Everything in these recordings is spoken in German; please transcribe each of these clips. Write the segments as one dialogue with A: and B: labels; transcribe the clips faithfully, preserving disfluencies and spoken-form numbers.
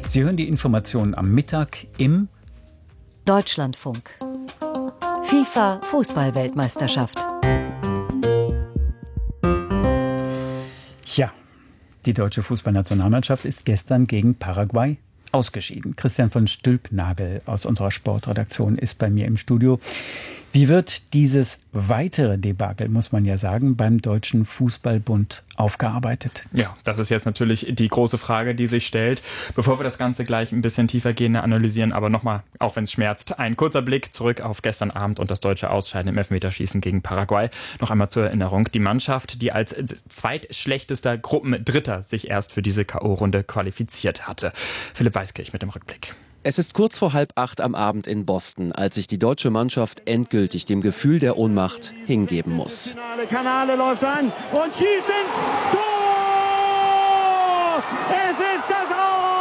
A: Sie hören die Informationen am Mittag im
B: Deutschlandfunk. FIFA Fußball-Weltmeisterschaft.
A: Ja, die deutsche Fußballnationalmannschaft ist gestern gegen Paraguay ausgeschieden. Christian von Stülpnagel aus unserer Sportredaktion ist bei mir im Studio. Wie wird dieses weitere Debakel, muss man ja sagen, beim Deutschen Fußballbund aufgearbeitet?
C: Ja, das ist jetzt natürlich die große Frage, die sich stellt. Bevor wir das Ganze gleich ein bisschen tiefergehender analysieren, aber nochmal, auch wenn es schmerzt, ein kurzer Blick zurück auf gestern Abend und das deutsche Ausscheiden im Elfmeterschießen gegen Paraguay. Noch einmal zur Erinnerung, die Mannschaft, die als zweitschlechtester Gruppendritter sich erst für diese K O-Runde qualifiziert hatte. Philipp Weiskirch mit dem Rückblick.
D: Es ist kurz vor halb acht am Abend in Boston, als sich die deutsche Mannschaft endgültig dem Gefühl der Ohnmacht hingeben muss.
E: Kanale läuft an und schießt ins Tor! Es ist das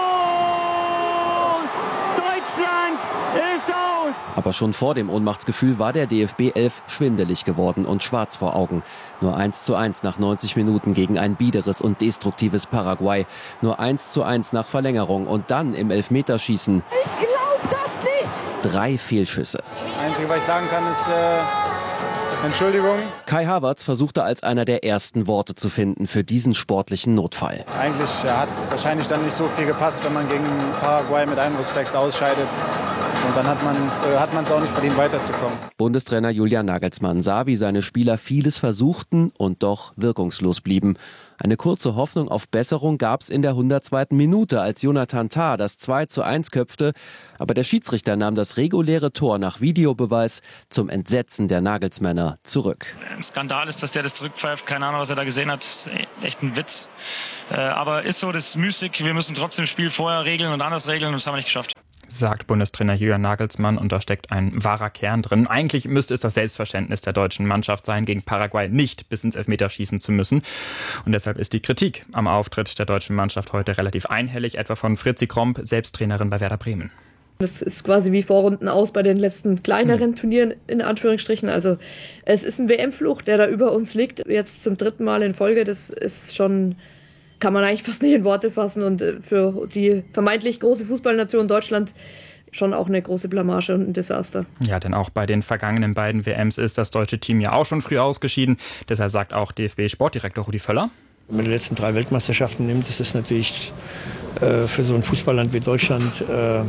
E: Aus! Deutschland ist aus!
D: Aber schon vor dem Ohnmachtsgefühl war der D F B elf schwindelig geworden und schwarz vor Augen. Nur eins zu eins nach neunzig Minuten gegen ein biederes und destruktives Paraguay. Nur eins zu eins nach Verlängerung und dann im Elfmeterschießen.
F: Ich glaub das nicht!
D: Drei Fehlschüsse.
G: Einzige, was ich sagen kann, ist äh, Entschuldigung.
D: Kai Havertz versuchte als einer der ersten Worte zu finden für diesen sportlichen Notfall.
G: Eigentlich äh, hat wahrscheinlich dann nicht so viel gepasst, wenn man gegen Paraguay mit allem Respekt ausscheidet. Und dann hat man äh, hat man es auch nicht verdient, weiterzukommen.
D: Bundestrainer Julian Nagelsmann sah, wie seine Spieler vieles versuchten und doch wirkungslos blieben. Eine kurze Hoffnung auf Besserung gab es in der hundertzweiten Minute, als Jonathan Tah das zwei zu eins köpfte. Aber der Schiedsrichter nahm das reguläre Tor nach Videobeweis zum Entsetzen der Nagelsmänner zurück.
H: Ein Skandal ist, dass der das zurückpfeift. Keine Ahnung, was er da gesehen hat. Das ist echt ein Witz. Aber ist so, das ist müßig. Wir müssen trotzdem das Spiel vorher regeln und anders regeln. Und das haben wir nicht geschafft.
C: Sagt Bundestrainer Julian Nagelsmann, und da steckt ein wahrer Kern drin. Eigentlich müsste es das Selbstverständnis der deutschen Mannschaft sein, gegen Paraguay nicht bis ins Elfmeterschießen zu müssen. Und deshalb ist die Kritik am Auftritt der deutschen Mannschaft heute relativ einhellig, etwa von Fritzi Kromp, selbst Trainerin bei Werder Bremen.
I: Das ist quasi wie Vorrunden aus bei den letzten kleineren Turnieren, in Anführungsstrichen. Also es ist ein W M-Fluch, der da über uns liegt, jetzt zum dritten Mal in Folge. Das ist schon... kann man eigentlich fast nicht in Worte fassen und für die vermeintlich große Fußballnation Deutschland schon auch eine große Blamage und ein Desaster.
C: Ja, denn auch bei den vergangenen beiden W Ms ist das deutsche Team ja auch schon früh ausgeschieden. Deshalb sagt auch D F B-Sportdirektor Rudi Völler:
J: Wenn man die letzten drei Weltmeisterschaften nimmt, ist es natürlich äh, für so ein Fußballland wie Deutschland äh, äh,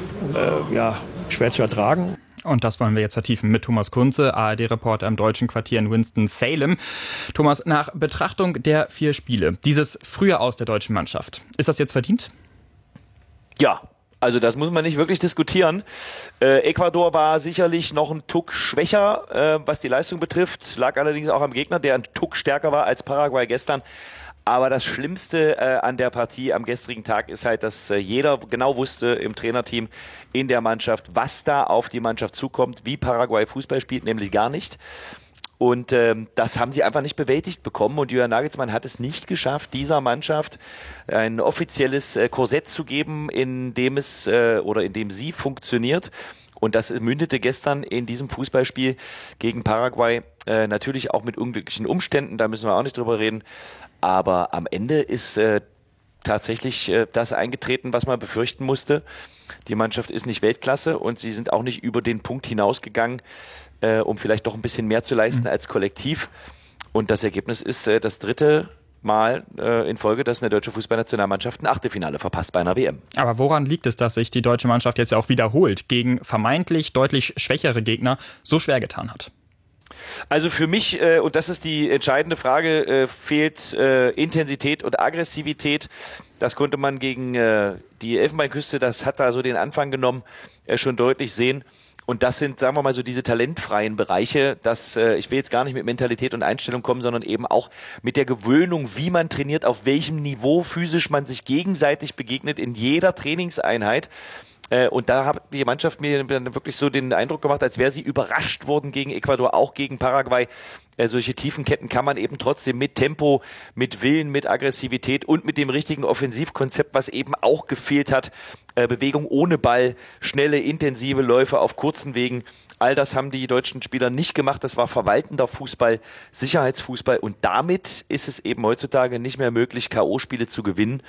J: ja, schwer zu ertragen.
C: Und das wollen wir jetzt vertiefen mit Thomas Kunze, A R D-Reporter im deutschen Quartier in Winston-Salem. Thomas, nach Betrachtung der vier Spiele, dieses frühe Aus der deutschen Mannschaft, ist das jetzt verdient?
K: Ja, also das muss man nicht wirklich diskutieren. Äh, Ecuador war sicherlich noch ein Tuck schwächer, äh, was die Leistung betrifft, lag allerdings auch am Gegner, der ein Tuck stärker war als Paraguay gestern. Aber das Schlimmste äh, an der Partie am gestrigen Tag ist halt, dass äh, jeder genau wusste im Trainerteam, in der Mannschaft, was da auf die Mannschaft zukommt, wie Paraguay Fußball spielt, nämlich gar nicht. Und ähm, das haben sie einfach nicht bewältigt bekommen. Und Julian Nagelsmann hat es nicht geschafft, dieser Mannschaft ein offizielles äh, Korsett zu geben, in dem es äh, oder in dem sie funktioniert. Und das mündete gestern in diesem Fußballspiel gegen Paraguay äh, natürlich auch mit unglücklichen Umständen. Da müssen wir auch nicht drüber reden. Aber am Ende ist äh, tatsächlich äh, das eingetreten, was man befürchten musste. Die Mannschaft ist nicht Weltklasse und sie sind auch nicht über den Punkt hinausgegangen, äh, um vielleicht doch ein bisschen mehr zu leisten als Kollektiv. Und das Ergebnis ist äh, das dritte Mal äh, in Folge, dass eine deutsche Fußballnationalmannschaft ein Achtelfinale verpasst bei einer W M.
C: Aber woran liegt es, dass sich die deutsche Mannschaft jetzt ja auch wiederholt gegen vermeintlich deutlich schwächere Gegner so schwer getan hat?
K: Also für mich, äh, und das ist die entscheidende Frage, äh, fehlt äh, Intensität und Aggressivität. Das konnte man gegen äh, die Elfenbeinküste, das hat da so den Anfang genommen, äh, schon deutlich sehen. Und das sind, sagen wir mal so, diese talentfreien Bereiche, dass äh, ich will jetzt gar nicht mit Mentalität und Einstellung kommen, sondern eben auch mit der Gewöhnung, wie man trainiert, auf welchem Niveau physisch man sich gegenseitig begegnet in jeder Trainingseinheit. Und da hat die Mannschaft mir wirklich so den Eindruck gemacht, als wäre sie überrascht worden gegen Ecuador, auch gegen Paraguay. Solche tiefen Ketten kann man eben trotzdem mit Tempo, mit Willen, mit Aggressivität und mit dem richtigen Offensivkonzept, was eben auch gefehlt hat, Bewegung ohne Ball, schnelle, intensive Läufe auf kurzen Wegen. All das haben die deutschen Spieler nicht gemacht. Das war verwaltender Fußball, Sicherheitsfußball. Und damit ist es eben heutzutage nicht mehr möglich, K O-Spiele zu gewinnen.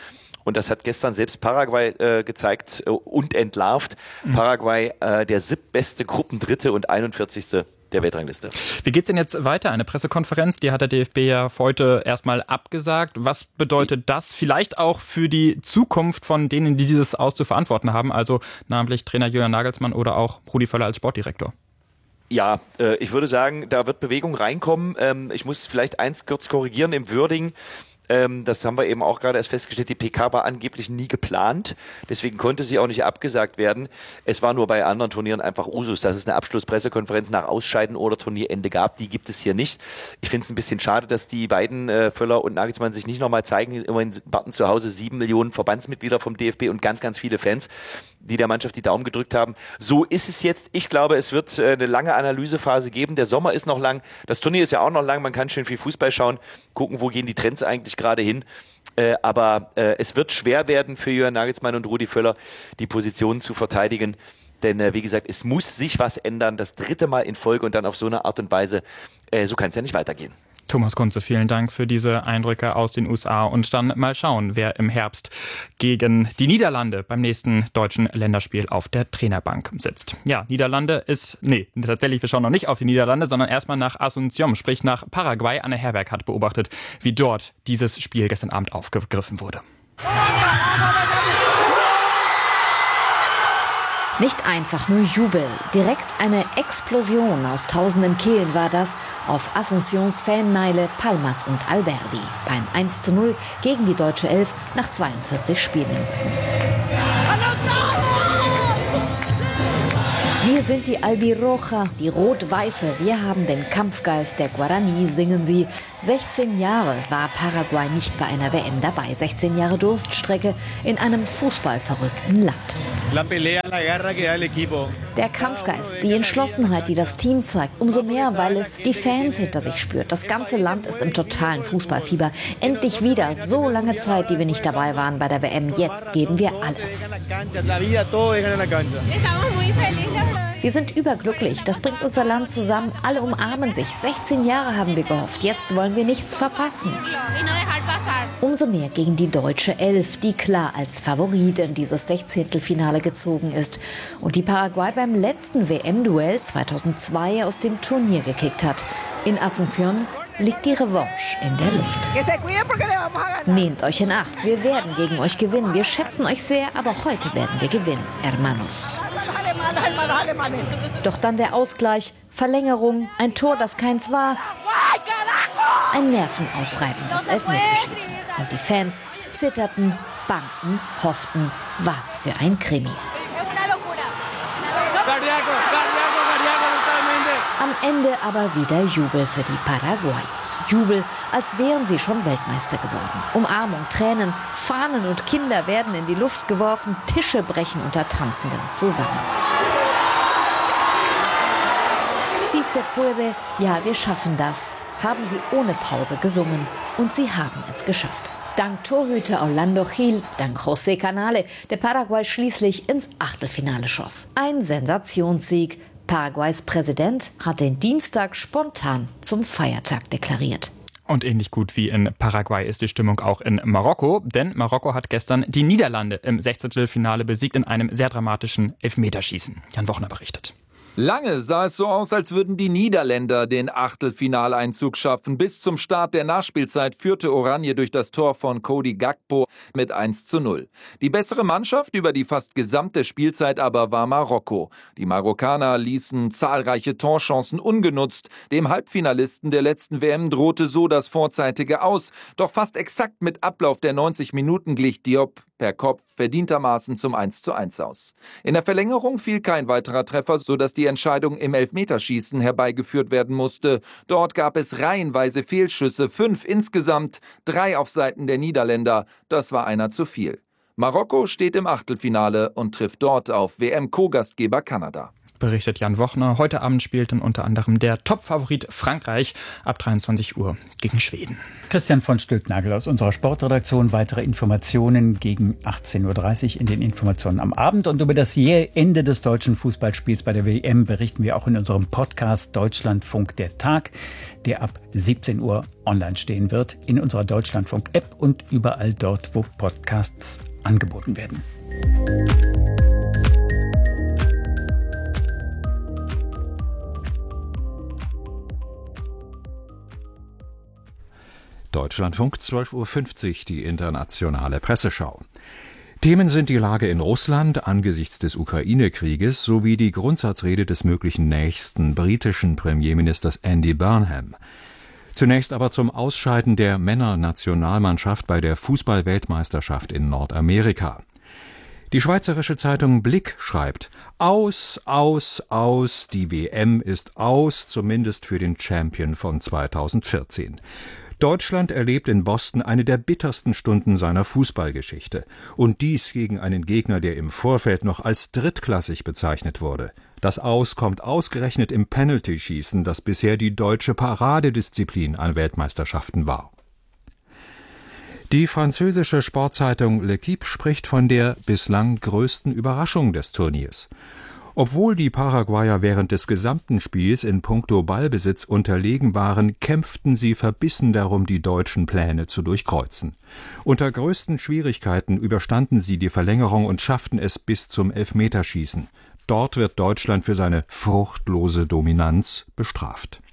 K: Und das hat gestern selbst Paraguay äh, gezeigt äh, und entlarvt. Mhm. Paraguay äh, der siebtbeste Gruppendritte und einundvierzigste der Weltrangliste.
C: Wie geht's denn jetzt weiter? Eine Pressekonferenz, die hat der D F B ja heute erstmal abgesagt. Was bedeutet das vielleicht auch für die Zukunft von denen, die dieses Aus zu verantworten haben? Also namentlich Trainer Julian Nagelsmann oder auch Rudi Völler als Sportdirektor.
K: Ja, äh, ich würde sagen, da wird Bewegung reinkommen. Ähm, ich muss vielleicht eins kurz korrigieren im Wording. Ähm, das haben wir eben auch gerade erst festgestellt, die P K war angeblich nie geplant, deswegen konnte sie auch nicht abgesagt werden. Es war nur bei anderen Turnieren einfach Usus, dass es eine Abschlusspressekonferenz nach Ausscheiden oder Turnierende gab, die gibt es hier nicht. Ich finde es ein bisschen schade, dass die beiden, äh, Völler und Nagelsmann, sich nicht nochmal zeigen. Immerhin warten zu Hause sieben Millionen Verbandsmitglieder vom D F B und ganz, ganz viele Fans, die der Mannschaft die Daumen gedrückt haben. So ist es jetzt. Ich glaube, es wird äh, eine lange Analysephase geben. Der Sommer ist noch lang, das Turnier ist ja auch noch lang, man kann schön viel Fußball schauen, gucken, wo gehen die Trends eigentlich gerade hin. Äh, aber äh, es wird schwer werden für Julian Nagelsmann und Rudi Völler, die Positionen zu verteidigen. Denn äh, wie gesagt, es muss sich was ändern. Das dritte Mal in Folge und dann auf so eine Art und Weise. Äh, so kann es ja nicht weitergehen.
C: Thomas Kunze, vielen Dank für diese Eindrücke aus den U S A. Und dann mal schauen, wer im Herbst gegen die Niederlande beim nächsten deutschen Länderspiel auf der Trainerbank sitzt. Ja, Niederlande ist, nee, tatsächlich, wir schauen noch nicht auf die Niederlande, sondern erstmal nach Asunción, sprich nach Paraguay. Anne Herberg hat beobachtet, wie dort dieses Spiel gestern Abend aufgegriffen wurde.
B: Nicht einfach nur Jubel, direkt eine Explosion aus tausenden Kehlen war das auf Asuncións Fanmeile Palmas und Alberdi beim eins zu null gegen die deutsche Elf nach zweiundvierzig Spielminuten. Wir sind die Albirroja, die Rot-Weiße. Wir haben den Kampfgeist der Guarani, singen sie. sechzehn Jahre war Paraguay nicht bei einer W M dabei. sechzehn Jahre Durststrecke in einem fußballverrückten Land. Der Kampfgeist, die Entschlossenheit, die das Team zeigt, umso mehr, weil es die Fans hinter sich spürt. Das ganze Land ist im totalen Fußballfieber. Endlich wieder, so lange Zeit, die wir nicht dabei waren bei der W M. Jetzt geben wir alles. Wir sind überglücklich, das bringt unser Land zusammen, alle umarmen sich. sechzehn Jahre haben wir gehofft, jetzt wollen wir nichts verpassen. Umso mehr gegen die deutsche Elf, die klar als Favorit in dieses Sechzehntelfinale gezogen ist und die Paraguay beim letzten W M-Duell zweitausendzwei aus dem Turnier gekickt hat. In Asunción liegt die Revanche in der Luft. Nehmt euch in Acht, wir werden gegen euch gewinnen. Wir schätzen euch sehr, aber heute werden wir gewinnen, hermanos. Doch dann der Ausgleich, Verlängerung, ein Tor, das keins war, ein nervenaufreibendes Elfmeterschießen. Und die Fans zitterten, bangten, hofften, was für ein Krimi. Am Ende aber wieder Jubel für die Paraguayos. Jubel, als wären sie schon Weltmeister geworden. Umarmung, Tränen, Fahnen und Kinder werden in die Luft geworfen, Tische brechen unter Tanzenden zusammen. Si se puede, ja, wir schaffen das, haben sie ohne Pause gesungen. Und sie haben es geschafft. Dank Torhüter Orlando Gil, dank José Canale, der Paraguay schließlich ins Achtelfinale schoss. Ein Sensationssieg. Paraguays Präsident hat den Dienstag spontan zum Feiertag deklariert.
C: Und ähnlich gut wie in Paraguay ist die Stimmung auch in Marokko, denn Marokko hat gestern die Niederlande im Sechzehntelfinale besiegt in einem sehr dramatischen Elfmeterschießen. Jan Wochner berichtet.
L: Lange sah es so aus, als würden die Niederländer den Achtelfinaleinzug schaffen. Bis zum Start der Nachspielzeit führte Oranje durch das Tor von Cody Gakpo mit eins zu null. Die bessere Mannschaft über die fast gesamte Spielzeit aber war Marokko. Die Marokkaner ließen zahlreiche Torchancen ungenutzt. Dem Halbfinalisten der letzten W M drohte so das vorzeitige Aus. Doch fast exakt mit Ablauf der neunzig Minuten glich Diop per Kopf verdientermaßen zum eins zu eins aus. In der Verlängerung fiel kein weiterer Treffer, sodass die Entscheidung im Elfmeterschießen herbeigeführt werden musste. Dort gab es reihenweise Fehlschüsse, fünf insgesamt, drei auf Seiten der Niederländer. Das war einer zu viel. Marokko steht im Achtelfinale und trifft dort auf W M-Co-Gastgeber Kanada.
C: berichtet Jan Wochner. Heute Abend spielt dann unter anderem der Top-Favorit Frankreich ab dreiundzwanzig Uhr gegen Schweden.
A: Christian von Stülpnagel aus unserer Sportredaktion. Weitere Informationen gegen achtzehn Uhr dreißig in den Informationen am Abend. Und über das jähe Ende des deutschen Fußballspiels bei der W M berichten wir auch in unserem Podcast Deutschlandfunk der Tag, der ab siebzehn Uhr online stehen wird, in unserer Deutschlandfunk-App und überall dort, wo Podcasts angeboten werden.
M: Deutschlandfunk zwölf Uhr fünfzig, die internationale Presseschau. Themen sind die Lage in Russland angesichts des Ukraine-Krieges sowie die Grundsatzrede des möglichen nächsten britischen Premierministers Andy Burnham. Zunächst aber zum Ausscheiden der Männernationalmannschaft bei der Fußball-Weltmeisterschaft in Nordamerika. Die schweizerische Zeitung Blick schreibt: Aus, aus, aus, die W M ist aus, zumindest für den Champion von zweitausendvierzehn. Deutschland erlebt in Boston eine der bittersten Stunden seiner Fußballgeschichte. Und dies gegen einen Gegner, der im Vorfeld noch als drittklassig bezeichnet wurde. Das Aus kommt ausgerechnet im Penalty-Schießen, das bisher die deutsche Paradedisziplin an Weltmeisterschaften war. Die französische Sportzeitung L'Équipe spricht von der bislang größten Überraschung des Turniers. Obwohl die Paraguayer während des gesamten Spiels in puncto Ballbesitz unterlegen waren, kämpften sie verbissen darum, die deutschen Pläne zu durchkreuzen. Unter größten Schwierigkeiten überstanden sie die Verlängerung und schafften es bis zum Elfmeterschießen. Dort wird Deutschland für seine fruchtlose Dominanz bestraft.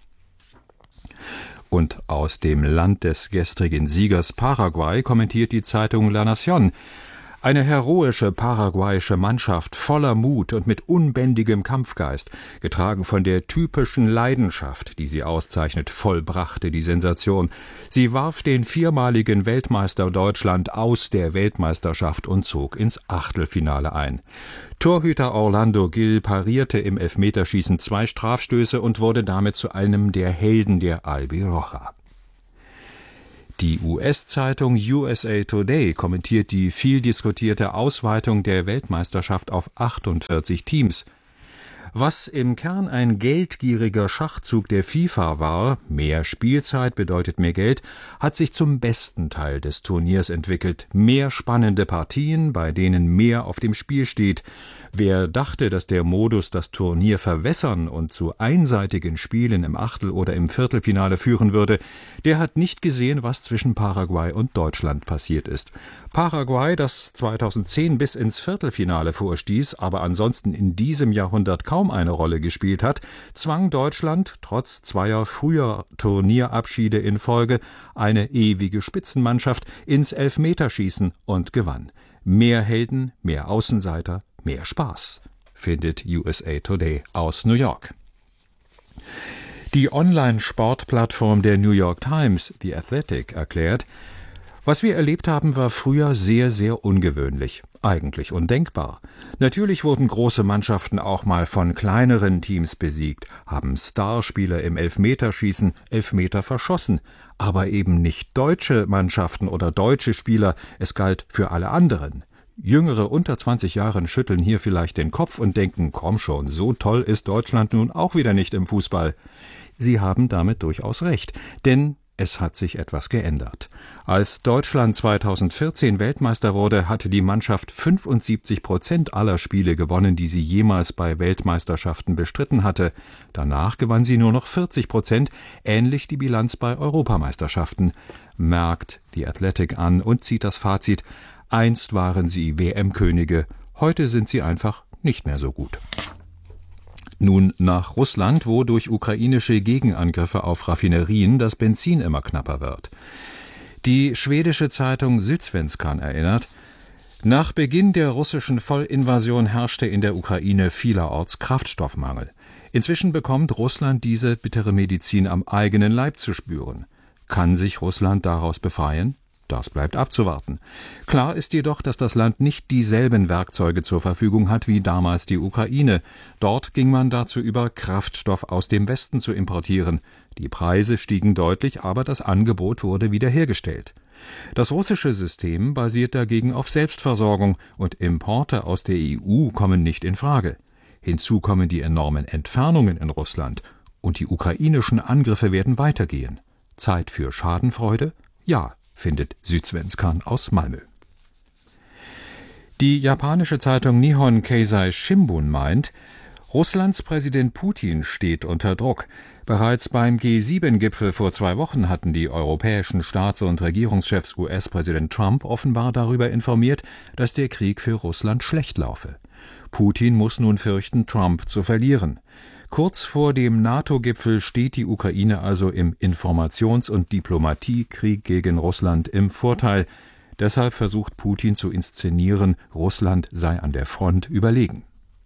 M: Und aus dem Land des gestrigen Siegers Paraguay kommentiert die Zeitung La Nación: Eine heroische paraguayische Mannschaft voller Mut und mit unbändigem Kampfgeist, getragen von der typischen Leidenschaft, die sie auszeichnet, vollbrachte die Sensation. Sie warf den viermaligen Weltmeister Deutschland aus der Weltmeisterschaft und zog ins Achtelfinale ein. Torhüter Orlando Gil parierte im Elfmeterschießen zwei Strafstöße und wurde damit zu einem der Helden der Albiroja. Die U S-Zeitung U S A Today kommentiert die viel diskutierte Ausweitung der Weltmeisterschaft auf achtundvierzig Teams. Was im Kern ein geldgieriger Schachzug der FIFA war, mehr Spielzeit bedeutet mehr Geld, hat sich zum besten Teil des Turniers entwickelt. Mehr spannende Partien, bei denen mehr auf dem Spiel steht. Wer dachte, dass der Modus das Turnier verwässern und zu einseitigen Spielen im Achtel- oder im Viertelfinale führen würde, der hat nicht gesehen, was zwischen Paraguay und Deutschland passiert ist. Paraguay, das zweitausendzehn bis ins Viertelfinale vorstieß, aber ansonsten in diesem Jahrhundert kaum eine Rolle gespielt hat, zwang Deutschland, trotz zweier früher Turnierabschiede in Folge, eine ewige Spitzenmannschaft ins Elfmeterschießen und gewann. Mehr Helden, mehr Außenseiter, mehr Spaß, findet U S A Today aus New York. Die Online-Sportplattform der New York Times, The Athletic, erklärt: Was wir erlebt haben, war früher sehr, sehr ungewöhnlich, eigentlich undenkbar. Natürlich wurden große Mannschaften auch mal von kleineren Teams besiegt, haben Starspieler im Elfmeterschießen Elfmeter verschossen, aber eben nicht deutsche Mannschaften oder deutsche Spieler, es galt für alle anderen. Jüngere unter zwanzig Jahren schütteln hier vielleicht den Kopf und denken, komm schon, so toll ist Deutschland nun auch wieder nicht im Fußball. Sie haben damit durchaus recht, denn es hat sich etwas geändert. Als Deutschland zweitausendvierzehn Weltmeister wurde, hatte die Mannschaft fünfundsiebzig Prozent aller Spiele gewonnen, die sie jemals bei Weltmeisterschaften bestritten hatte. Danach gewann sie nur noch vierzig Prozent, ähnlich die Bilanz bei Europameisterschaften. Merkt The Athletic an und zieht das Fazit: Einst waren sie W M-Könige, heute sind sie einfach nicht mehr so gut. Nun nach Russland, wo durch ukrainische Gegenangriffe auf Raffinerien das Benzin immer knapper wird. Die schwedische Zeitung Sydsvenskan erinnert: Nach Beginn der russischen Vollinvasion herrschte in der Ukraine vielerorts Kraftstoffmangel. Inzwischen bekommt Russland diese bittere Medizin am eigenen Leib zu spüren. Kann sich Russland daraus befreien? Das bleibt abzuwarten. Klar ist jedoch, dass das Land nicht dieselben Werkzeuge zur Verfügung hat wie damals die Ukraine. Dort ging man dazu über, Kraftstoff aus dem Westen zu importieren. Die Preise stiegen deutlich, aber das Angebot wurde wiederhergestellt. Das russische System basiert dagegen auf Selbstversorgung und Importe aus der E U kommen nicht in Frage. Hinzu kommen die enormen Entfernungen in Russland und die ukrainischen Angriffe werden weitergehen. Zeit für Schadenfreude? Ja, findet Südsvenskan aus Malmö. Die japanische Zeitung Nihon Keizai Shimbun meint, Russlands Präsident Putin steht unter Druck. Bereits beim G sieben Gipfel vor zwei Wochen hatten die europäischen Staats- und Regierungschefs U S-Präsident Trump offenbar darüber informiert, dass der Krieg für Russland schlecht laufe. Putin muss nun fürchten, Trump zu verlieren. Kurz vor dem NATO-Gipfel steht die Ukraine also im Informations- und Diplomatiekrieg gegen Russland im Vorteil. Deshalb versucht Putin zu inszenieren, Russland sei an der Front überlegen.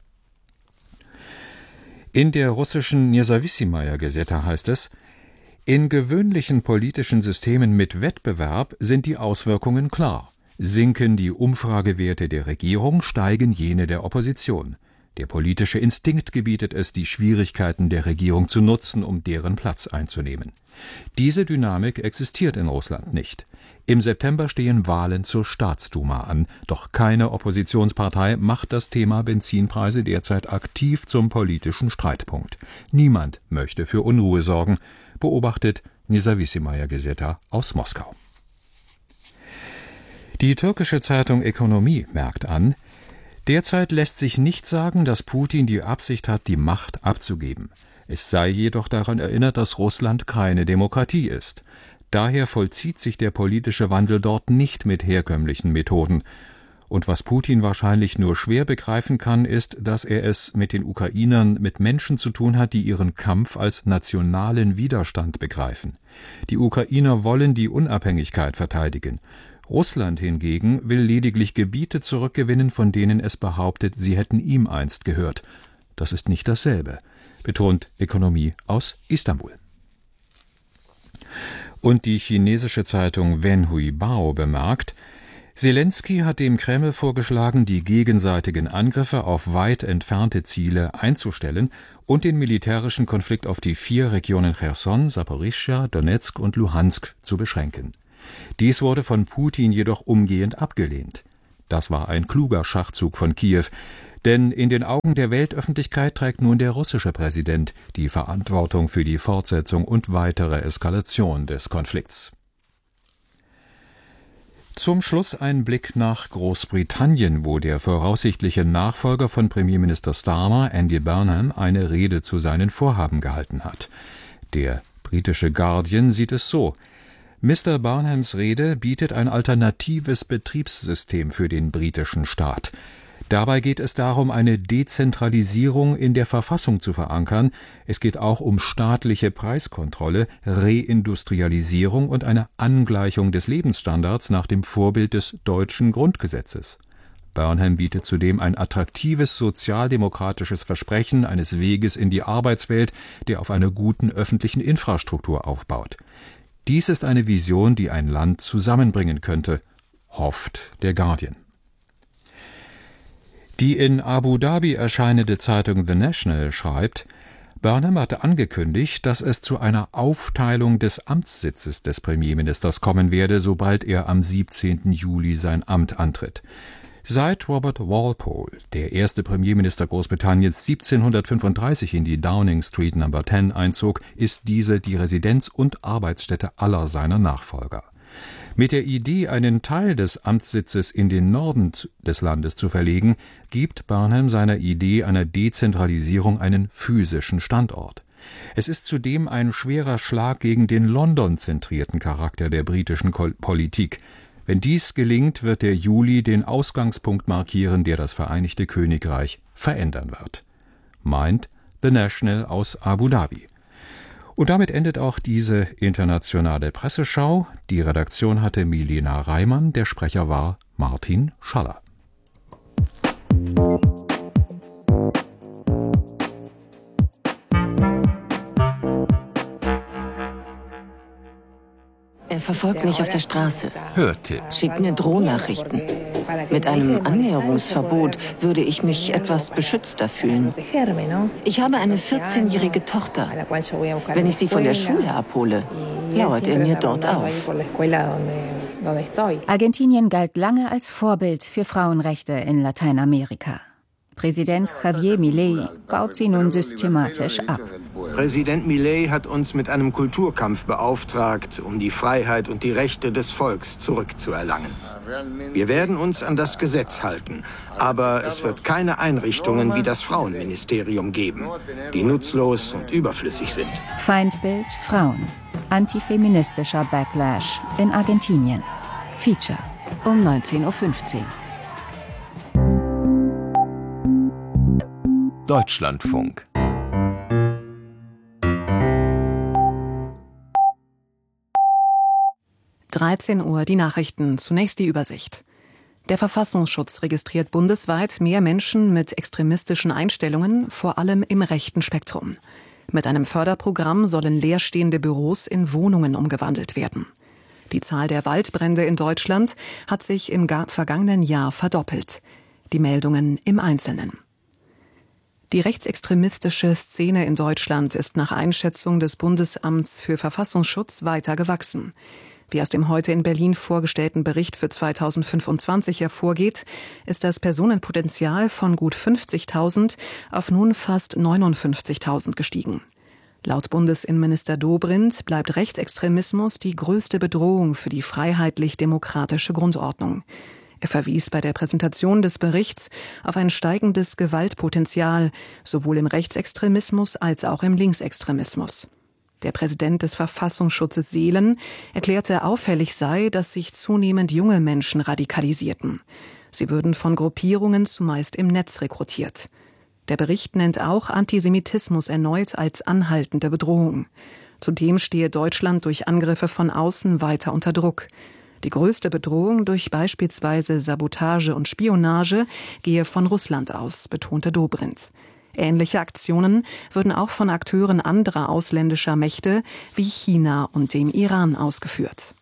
M: In der russischen Nezawissimaya Gazeta heißt es, in gewöhnlichen politischen Systemen mit Wettbewerb sind die Auswirkungen klar. Sinken die Umfragewerte der Regierung, steigen jene der Opposition. Der politische Instinkt gebietet es, die Schwierigkeiten der Regierung zu nutzen, um deren Platz einzunehmen. Diese Dynamik existiert in Russland nicht. Im September stehen Wahlen zur Staatsduma an, doch keine Oppositionspartei macht das Thema Benzinpreise derzeit aktiv zum politischen Streitpunkt. Niemand möchte für Unruhe sorgen, beobachtet Nezawissimaya Gazeta aus Moskau. Die türkische Zeitung Ekonomie merkt an, derzeit lässt sich nicht sagen, dass Putin die Absicht hat, die Macht abzugeben. Es sei jedoch daran erinnert, dass Russland keine Demokratie ist. Daher vollzieht sich der politische Wandel dort nicht mit herkömmlichen Methoden. Und was Putin wahrscheinlich nur schwer begreifen kann, ist, dass er es mit den Ukrainern mit Menschen zu tun hat, die ihren Kampf als nationalen Widerstand begreifen. Die Ukrainer wollen die Unabhängigkeit verteidigen. Russland hingegen will lediglich Gebiete zurückgewinnen, von denen es behauptet, sie hätten ihm einst gehört. Das ist nicht dasselbe, betont Ekonomie aus Istanbul. Und die chinesische Zeitung Wenhui Bao bemerkt, Selenskyj hat dem Kreml vorgeschlagen, die gegenseitigen Angriffe auf weit entfernte Ziele einzustellen und den militärischen Konflikt auf die vier Regionen Cherson, Saporischschja, Donezk und Luhansk zu beschränken. Dies wurde von Putin jedoch umgehend abgelehnt. Das war ein kluger Schachzug von Kiew, denn in den Augen der Weltöffentlichkeit trägt nun der russische Präsident die Verantwortung für die Fortsetzung und weitere Eskalation des Konflikts. Zum Schluss ein Blick nach Großbritannien, wo der voraussichtliche Nachfolger von Premierminister Starmer, Andy Burnham, eine Rede zu seinen Vorhaben gehalten hat. Der britische Guardian sieht es so: Mister Burnhams Rede bietet ein alternatives Betriebssystem für den britischen Staat. Dabei geht es darum, eine Dezentralisierung in der Verfassung zu verankern. Es geht auch um staatliche Preiskontrolle, Reindustrialisierung und eine Angleichung des Lebensstandards nach dem Vorbild des deutschen Grundgesetzes. Burnham bietet zudem ein attraktives sozialdemokratisches Versprechen eines Weges in die Arbeitswelt, der auf einer guten öffentlichen Infrastruktur aufbaut. Dies ist eine Vision, die ein Land zusammenbringen könnte, hofft der Guardian. Die in Abu Dhabi erscheinende Zeitung The National schreibt, Burnham hatte angekündigt, dass es zu einer Aufteilung des Amtssitzes des Premierministers kommen werde, sobald er am siebzehnten Juli sein Amt antritt. Seit Robert Walpole, der erste Premierminister Großbritanniens, siebzehnhundertfünfunddreißig in die Downing Street Number zehn einzog, ist diese die Residenz und Arbeitsstätte aller seiner Nachfolger. Mit der Idee, einen Teil des Amtssitzes in den Norden des Landes zu verlegen, gibt Burnham seiner Idee einer Dezentralisierung einen physischen Standort. Es ist zudem ein schwerer Schlag gegen den London-zentrierten Charakter der britischen Politik. Wenn dies gelingt, wird der Juli den Ausgangspunkt markieren, der das Vereinigte Königreich verändern wird. Meint The National aus Abu Dhabi. Und damit endet auch diese internationale Presseschau. Die Redaktion hatte Milena Reimann, der Sprecher war Martin Schaller.
N: Er verfolgt mich auf der Straße.
L: Hörte.
N: Schickt mir Drohnachrichten. Mit einem Annäherungsverbot würde ich mich etwas beschützter fühlen. Ich habe eine vierzehnjährige Tochter. Wenn ich sie von der Schule abhole, lauert er mir dort auf.
O: Argentinien galt lange als Vorbild für Frauenrechte in Lateinamerika. Präsident Javier Milei baut sie nun systematisch ab.
P: Präsident Milei hat uns mit einem Kulturkampf beauftragt, um die Freiheit und die Rechte des Volks zurückzuerlangen. Wir werden uns an das Gesetz halten, aber es wird keine Einrichtungen wie das Frauenministerium geben, die nutzlos und überflüssig sind.
O: Feindbild Frauen. Antifeministischer Backlash in Argentinien. Feature um neunzehn Uhr fünfzehn.
Q: Deutschlandfunk.
R: dreizehn Uhr, die Nachrichten. Zunächst die Übersicht. Der Verfassungsschutz registriert bundesweit mehr Menschen mit extremistischen Einstellungen, vor allem im rechten Spektrum. Mit einem Förderprogramm sollen leerstehende Büros in Wohnungen umgewandelt werden. Die Zahl der Waldbrände in Deutschland hat sich im vergangenen Jahr verdoppelt. Die Meldungen im Einzelnen. Die rechtsextremistische Szene in Deutschland ist nach Einschätzung des Bundesamts für Verfassungsschutz weiter gewachsen. Wie aus dem heute in Berlin vorgestellten Bericht für zweitausendfünfundzwanzig hervorgeht, ist das Personenpotenzial von gut fünfzigtausend auf nun fast neunundfünfzigtausend gestiegen. Laut Bundesinnenminister Dobrindt bleibt Rechtsextremismus die größte Bedrohung für die freiheitlich-demokratische Grundordnung. Er verwies bei der Präsentation des Berichts auf ein steigendes Gewaltpotenzial, sowohl im Rechtsextremismus als auch im Linksextremismus. Der Präsident des Verfassungsschutzes Seelen erklärte, auffällig sei, dass sich zunehmend junge Menschen radikalisierten. Sie würden von Gruppierungen zumeist im Netz rekrutiert. Der Bericht nennt auch Antisemitismus erneut als anhaltende Bedrohung. Zudem stehe Deutschland durch Angriffe von außen weiter unter Druck. Die größte Bedrohung durch beispielsweise Sabotage und Spionage gehe von Russland aus, betonte Dobrindt. Ähnliche Aktionen würden auch von Akteuren anderer ausländischer Mächte wie China und dem Iran ausgeführt.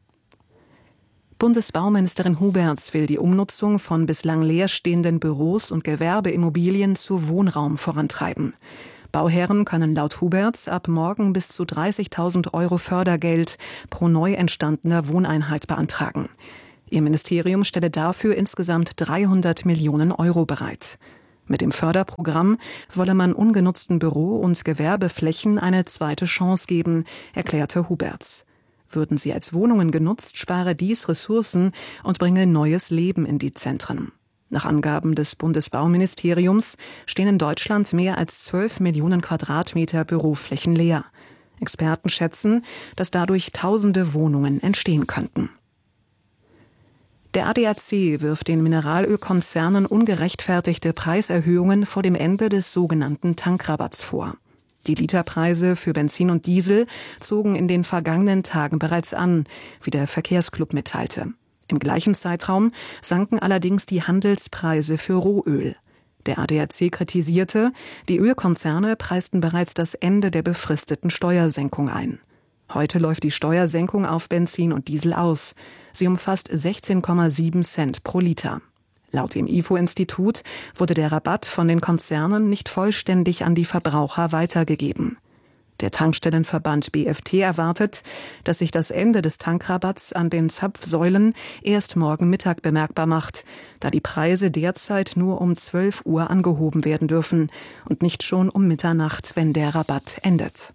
R: Bundesbauministerin Huberts will die Umnutzung von bislang leerstehenden Büros und Gewerbeimmobilien zu Wohnraum vorantreiben. Bauherren können laut Huberts ab morgen bis zu dreißigtausend Euro Fördergeld pro neu entstandener Wohneinheit beantragen. Ihr Ministerium stelle dafür insgesamt dreihundert Millionen Euro bereit. Mit dem Förderprogramm wolle man ungenutzten Büro- und Gewerbeflächen eine zweite Chance geben, erklärte Huberts. Würden sie als Wohnungen genutzt, spare dies Ressourcen und bringe neues Leben in die Zentren. Nach Angaben des Bundesbauministeriums stehen in Deutschland mehr als zwölf Millionen Quadratmeter Büroflächen leer. Experten schätzen, dass dadurch tausende Wohnungen entstehen könnten. Der A D A C wirft den Mineralölkonzernen ungerechtfertigte Preiserhöhungen vor dem Ende des sogenannten Tankrabatts vor. Die Literpreise für Benzin und Diesel zogen in den vergangenen Tagen bereits an, wie der Verkehrsclub mitteilte. Im gleichen Zeitraum sanken allerdings die Handelspreise für Rohöl. Der A D A C kritisierte, die Ölkonzerne preisten bereits das Ende der befristeten Steuersenkung ein. Heute läuft die Steuersenkung auf Benzin und Diesel aus. Sie umfasst sechzehn Komma sieben Cent pro Liter. Laut dem I F O-Institut wurde der Rabatt von den Konzernen nicht vollständig an die Verbraucher weitergegeben. Der Tankstellenverband B F T erwartet, dass sich das Ende des Tankrabatts an den Zapfsäulen erst morgen Mittag bemerkbar macht, da die Preise derzeit nur um zwölf Uhr angehoben werden dürfen und nicht schon um Mitternacht, wenn der Rabatt endet.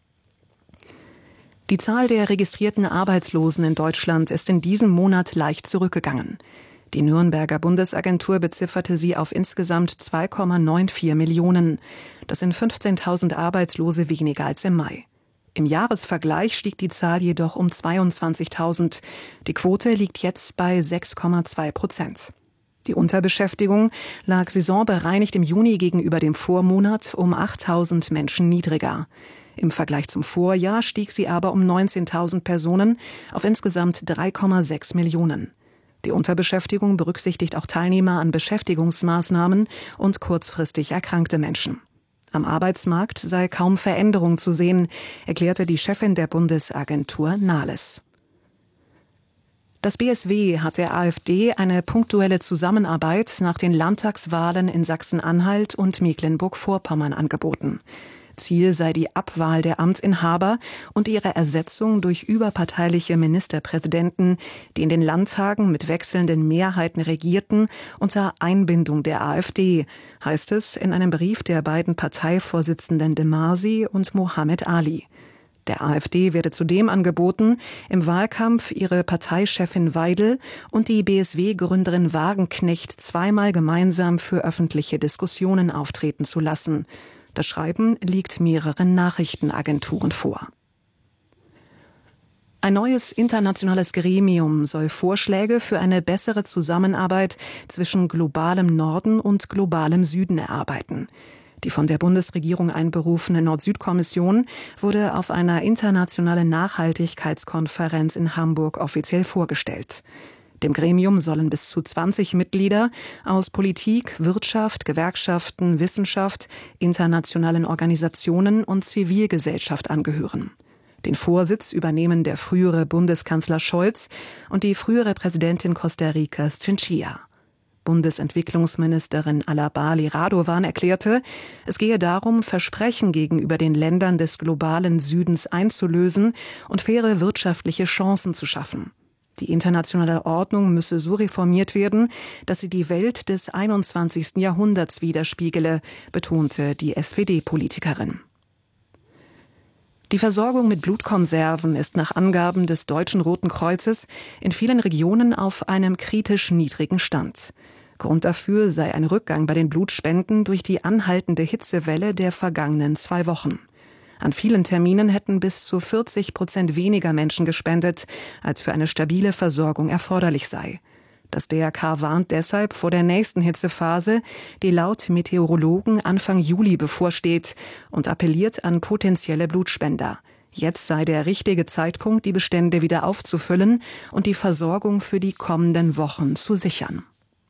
R: Die Zahl der registrierten Arbeitslosen in Deutschland ist in diesem Monat leicht zurückgegangen. Die Nürnberger Bundesagentur bezifferte sie auf insgesamt zwei Komma vierundneunzig Millionen. Das sind fünfzehntausend Arbeitslose weniger als im Mai. Im Jahresvergleich stieg die Zahl jedoch um zweiundzwanzigtausend. Die Quote liegt jetzt bei sechs Komma zwei Prozent. Die Unterbeschäftigung lag saisonbereinigt im Juni gegenüber dem Vormonat um achttausend Menschen niedriger. Im Vergleich zum Vorjahr stieg sie aber um neunzehntausend Personen auf insgesamt drei Komma sechs Millionen. Die Unterbeschäftigung berücksichtigt auch Teilnehmer an Beschäftigungsmaßnahmen und kurzfristig erkrankte Menschen. Am Arbeitsmarkt sei kaum Veränderung zu sehen, erklärte die Chefin der Bundesagentur Nahles. Das B S W hat der AfD eine punktuelle Zusammenarbeit nach den Landtagswahlen in Sachsen-Anhalt und Mecklenburg-Vorpommern angeboten. Ziel sei die Abwahl der Amtsinhaber und ihre Ersetzung durch überparteiliche Ministerpräsidenten, die in den Landtagen mit wechselnden Mehrheiten regierten, unter Einbindung der AfD, heißt es in einem Brief der beiden Parteivorsitzenden de Masi und Mohammed Ali. Der AfD werde zudem angeboten, im Wahlkampf ihre Parteichefin Weidel und die B S W-Gründerin Wagenknecht zweimal gemeinsam für öffentliche Diskussionen auftreten zu lassen. Das Schreiben liegt mehreren Nachrichtenagenturen vor. Ein neues internationales Gremium soll Vorschläge für eine bessere Zusammenarbeit zwischen globalem Norden und globalem Süden erarbeiten. Die von der Bundesregierung einberufene Nord-Süd-Kommission wurde auf einer internationalen Nachhaltigkeitskonferenz in Hamburg offiziell vorgestellt. Dem Gremium sollen bis zu zwanzig Mitglieder aus Politik, Wirtschaft, Gewerkschaften, Wissenschaft, internationalen Organisationen und Zivilgesellschaft angehören. Den Vorsitz übernehmen der frühere Bundeskanzler Scholz und die frühere Präsidentin Costa Ricas Chinchilla. Bundesentwicklungsministerin Alabali Radovan erklärte, es gehe darum, Versprechen gegenüber den Ländern des globalen Südens einzulösen und faire wirtschaftliche Chancen zu schaffen. Die internationale Ordnung müsse so reformiert werden, dass sie die Welt des einundzwanzigsten Jahrhunderts widerspiegele, betonte die S P D-Politikerin. Die Versorgung mit Blutkonserven ist nach Angaben des Deutschen Roten Kreuzes in vielen Regionen auf einem kritisch niedrigen Stand. Grund dafür sei ein Rückgang bei den Blutspenden durch die anhaltende Hitzewelle der vergangenen zwei Wochen. An vielen Terminen hätten bis zu vierzig Prozent weniger Menschen gespendet, als für eine stabile Versorgung erforderlich sei. Das D R K warnt deshalb vor der nächsten Hitzephase, die laut Meteorologen Anfang Juli bevorsteht, und appelliert an potenzielle Blutspender. Jetzt sei der richtige Zeitpunkt, die Bestände wieder aufzufüllen und die Versorgung für die kommenden Wochen zu sichern.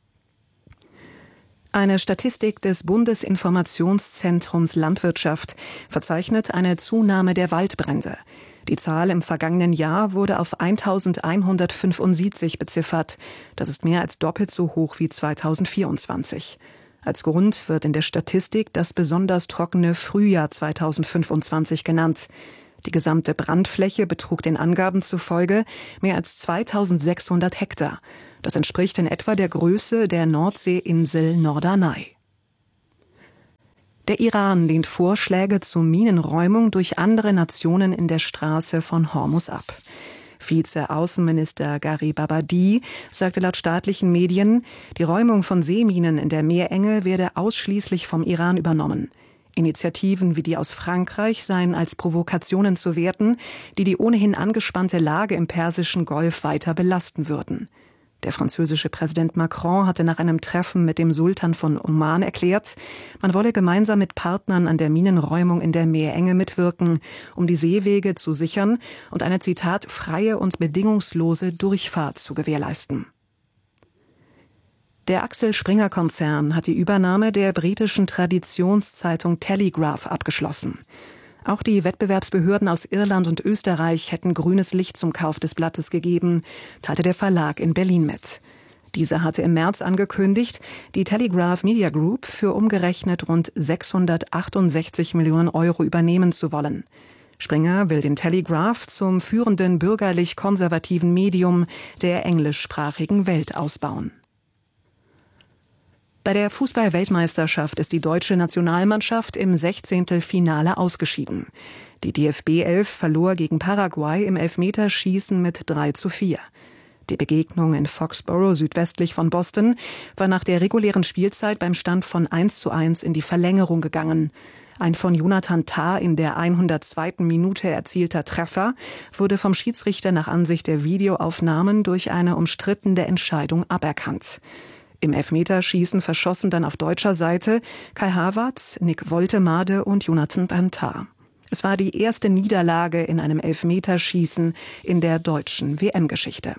R: Eine Statistik des Bundesinformationszentrums Landwirtschaft verzeichnet eine Zunahme der Waldbrände. Die Zahl im vergangenen Jahr wurde auf eintausendeinhundertfünfundsiebzig beziffert. Das ist mehr als doppelt so hoch wie zweitausendvierundzwanzig. Als Grund wird in der Statistik das besonders trockene Frühjahr zweitausendfünfundzwanzig genannt. Die gesamte Brandfläche betrug den Angaben zufolge mehr als zweitausendsechshundert Hektar. Das entspricht in etwa der Größe der Nordseeinsel Norderney. Der Iran lehnt Vorschläge zur Minenräumung durch andere Nationen in der Straße von Hormuz ab. Vize-Außenminister Garib Abadi sagte laut staatlichen Medien, die Räumung von Seeminen in der Meerenge werde ausschließlich vom Iran übernommen. Initiativen wie die aus Frankreich seien als Provokationen zu werten, die die ohnehin angespannte Lage im Persischen Golf weiter belasten würden. Der französische Präsident Macron hatte nach einem Treffen mit dem Sultan von Oman erklärt, man wolle gemeinsam mit Partnern an der Minenräumung in der Meerenge mitwirken, um die Seewege zu sichern und eine, Zitat, freie und bedingungslose Durchfahrt zu gewährleisten. Der Axel Springer Konzern hat die Übernahme der britischen Traditionszeitung Telegraph abgeschlossen. Auch die Wettbewerbsbehörden aus Irland und Österreich hätten grünes Licht zum Kauf des Blattes gegeben, teilte der Verlag in Berlin mit. Dieser hatte im März angekündigt, die Telegraph Media Group für umgerechnet rund sechshundertachtundsechzig Millionen Euro übernehmen zu wollen. Springer will den Telegraph zum führenden bürgerlich-konservativen Medium der englischsprachigen Welt ausbauen. Bei der Fußball-Weltmeisterschaft ist die deutsche Nationalmannschaft im Sechzehntelfinale ausgeschieden. Die D F B elf verlor gegen Paraguay im Elfmeterschießen mit drei zu vier. Die Begegnung in Foxborough südwestlich von Boston war nach der regulären Spielzeit beim Stand von eins zu eins in die Verlängerung gegangen. Ein von Jonathan Tah in der hundertzweiten Minute erzielter Treffer wurde vom Schiedsrichter nach Ansicht der Videoaufnahmen durch eine umstrittene Entscheidung aberkannt. Im Elfmeterschießen verschossen dann auf deutscher Seite Kai Havertz, Nick Woltemade und Jonathan Tah. Es war die erste Niederlage in einem Elfmeterschießen in der deutschen W M-Geschichte.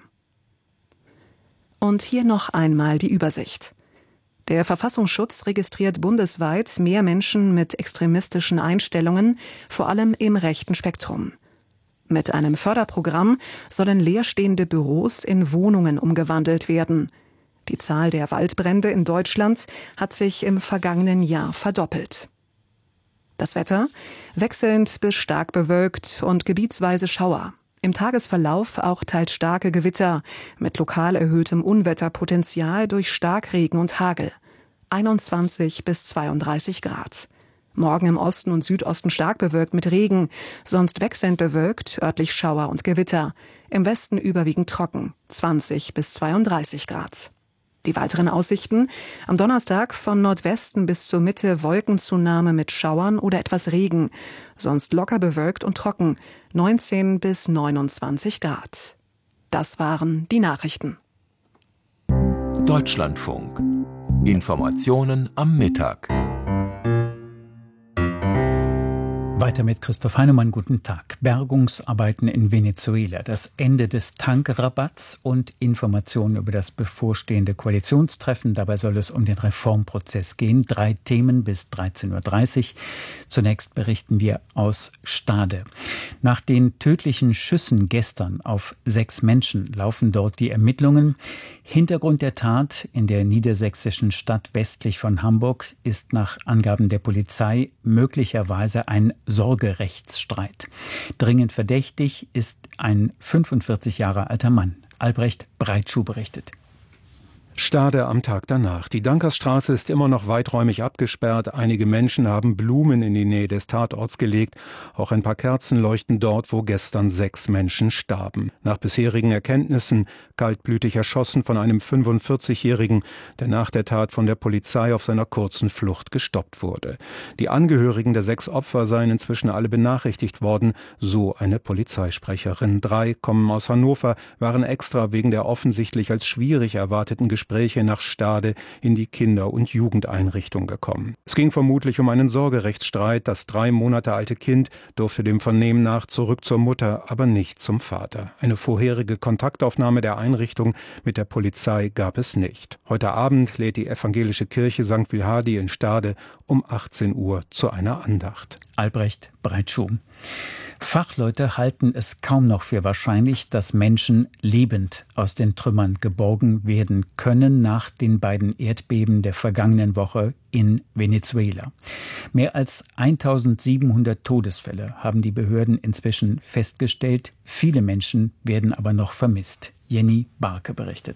R: Und hier noch einmal die Übersicht. Der Verfassungsschutz registriert bundesweit mehr Menschen mit extremistischen Einstellungen, vor allem im rechten Spektrum. Mit einem Förderprogramm sollen leerstehende Büros in Wohnungen umgewandelt werden. Die Zahl der Waldbrände in Deutschland hat sich im vergangenen Jahr verdoppelt. Das Wetter? Wechselnd bis stark bewölkt und gebietsweise Schauer. Im Tagesverlauf auch teils starke Gewitter mit lokal erhöhtem Unwetterpotenzial durch Starkregen und Hagel. einundzwanzig bis zweiunddreißig Grad. Morgen im Osten und Südosten stark bewölkt mit Regen, sonst wechselnd bewölkt, örtlich Schauer und Gewitter. Im Westen überwiegend trocken, zwanzig bis zweiunddreißig Grad. Die weiteren Aussichten: am Donnerstag von Nordwesten bis zur Mitte Wolkenzunahme mit Schauern oder etwas Regen, sonst locker bewölkt und trocken, neunzehn bis neunundzwanzig Grad. Das waren die Nachrichten.
Q: Deutschlandfunk. Informationen am Mittag.
A: Weiter mit Christoph Heinemann, guten Tag. Bergungsarbeiten in Venezuela, das Ende des Tankrabatts und Informationen über das bevorstehende Koalitionstreffen. Dabei soll es um den Reformprozess gehen. Drei Themen bis dreizehn Uhr dreißig. Zunächst berichten wir aus Stade. Nach den tödlichen Schüssen gestern auf sechs Menschen laufen dort die Ermittlungen. Hintergrund der Tat in der niedersächsischen Stadt westlich von Hamburg ist nach Angaben der Polizei möglicherweise ein Sorgerechtsstreit. Dringend verdächtig ist ein fünfundvierzig Jahre alter Mann. Albrecht Breitschuh berichtet.
S: Stade am Tag danach. Die Dankersstraße ist immer noch weiträumig abgesperrt. Einige Menschen haben Blumen in die Nähe des Tatorts gelegt. Auch ein paar Kerzen leuchten dort, wo gestern sechs Menschen starben. Nach bisherigen Erkenntnissen kaltblütig erschossen von einem fünfundvierzigjährigen, der nach der Tat von der Polizei auf seiner kurzen Flucht gestoppt wurde. Die Angehörigen der sechs Opfer seien inzwischen alle benachrichtigt worden, so eine Polizeisprecherin. Drei kommen aus Hannover, waren extra wegen der offensichtlich als schwierig erwarteten Gespräche Gespräche nach Stade in die Kinder- und Jugendeinrichtung gekommen. Es ging vermutlich um einen Sorgerechtsstreit. Das drei Monate alte Kind durfte dem Vernehmen nach zurück zur Mutter, aber nicht zum Vater. Eine vorherige Kontaktaufnahme der Einrichtung mit der Polizei gab es nicht. Heute Abend lädt die evangelische Kirche Sankt Wilhardi in Stade um achtzehn Uhr zu einer Andacht.
A: Albrecht Breitschuh. Fachleute halten es kaum noch für wahrscheinlich, dass Menschen lebend aus den Trümmern geborgen werden können nach den beiden Erdbeben der vergangenen Woche in Venezuela. Mehr als eintausendsiebenhundert Todesfälle haben die Behörden inzwischen festgestellt. Viele Menschen werden aber noch vermisst. Jenny Barke berichtet.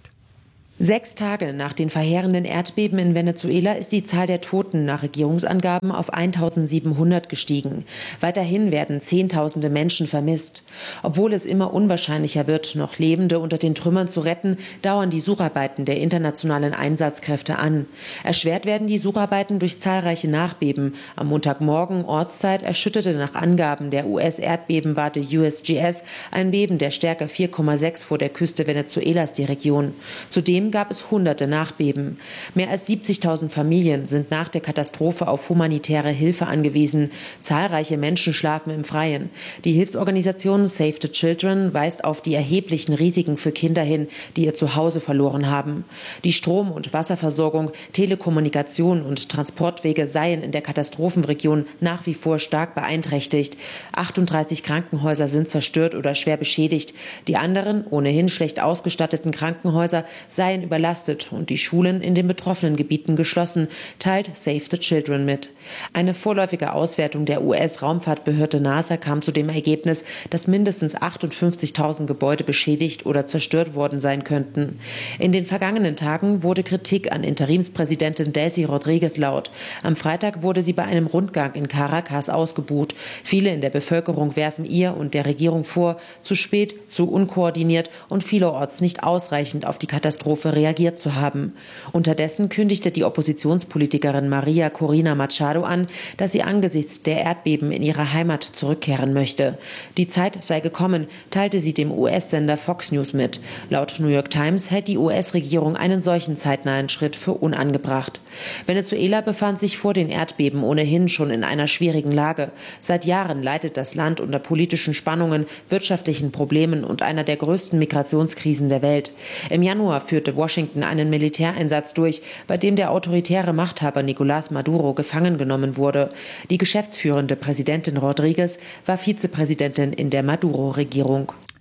T: Sechs Tage nach den verheerenden Erdbeben in Venezuela ist die Zahl der Toten nach Regierungsangaben auf eintausendsiebenhundert gestiegen. Weiterhin werden Zehntausende Menschen vermisst. Obwohl es immer unwahrscheinlicher wird, noch Lebende unter den Trümmern zu retten, dauern die Sucharbeiten der internationalen Einsatzkräfte an. Erschwert werden die Sucharbeiten durch zahlreiche Nachbeben. Am Montagmorgen Ortszeit erschütterte nach Angaben der U S-Erdbebenwarte U S G S ein Beben der Stärke vier Komma sechs vor der Küste Venezuelas die Region. Zudem gab es hunderte Nachbeben. Mehr als siebzigtausend Familien sind nach der Katastrophe auf humanitäre Hilfe angewiesen. Zahlreiche Menschen schlafen im Freien. Die Hilfsorganisation Save the Children weist auf die erheblichen Risiken für Kinder hin, die ihr Zuhause verloren haben. Die Strom- und Wasserversorgung, Telekommunikation und Transportwege seien in der Katastrophenregion nach wie vor stark beeinträchtigt. achtunddreißig Krankenhäuser sind zerstört oder schwer beschädigt. Die anderen, ohnehin schlecht ausgestatteten Krankenhäuser seien überlastet und die Schulen in den betroffenen Gebieten geschlossen, teilt Save the Children mit. Eine vorläufige Auswertung der U S-Raumfahrtbehörde NASA kam zu dem Ergebnis, dass mindestens achtundfünfzigtausend Gebäude beschädigt oder zerstört worden sein könnten. In den vergangenen Tagen wurde Kritik an Interimspräsidentin Delcy Rodríguez laut. Am Freitag wurde sie bei einem Rundgang in Caracas ausgebuht. Viele in der Bevölkerung werfen ihr und der Regierung vor, zu spät, zu unkoordiniert und vielerorts nicht ausreichend auf die Katastrophe reagiert zu haben. Unterdessen kündigte die Oppositionspolitikerin Maria Corina Machado an, dass sie angesichts der Erdbeben in ihre Heimat zurückkehren möchte. Die Zeit sei gekommen, teilte sie dem U S-Sender Fox News mit. Laut New York Times hält die U S-Regierung einen solchen zeitnahen Schritt für unangebracht. Venezuela befand sich vor den Erdbeben ohnehin schon in einer schwierigen Lage. Seit Jahren leidet das Land unter politischen Spannungen, wirtschaftlichen Problemen und einer der größten Migrationskrisen der Welt. Im Januar führte Washington einen Militäreinsatz durch, bei dem der autoritäre Machthaber Nicolás Maduro gefangen genommen wurde. Die geschäftsführende Präsidentin Rodríguez war Vizepräsidentin in der Maduro-Regierung.